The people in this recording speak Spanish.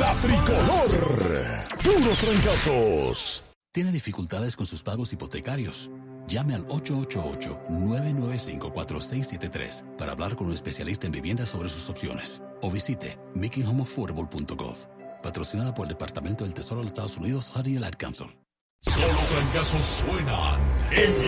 La Tricolor. Puros fracasos. ¿Tiene dificultades con sus pagos hipotecarios? Llame al 888-995-4673 para hablar con un especialista en vivienda sobre sus opciones. O visite makinghomeaffordable.gov. Patrocinada por el Departamento del Tesoro de los Estados Unidos, Honey and Ad Council. Solo fracasos suenan en